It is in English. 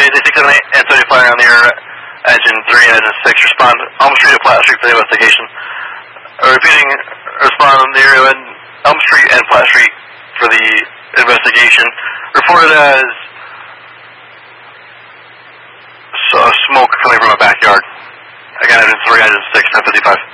678 and 30 fire on the air, engine 3 and engine 6, respond Elm Street and Platt Street for the investigation. Repeating, respond on the area in Elm Street and Platt Street for the investigation. Reported as smoke coming from a backyard. Again, engine 3, engine 6, 1055.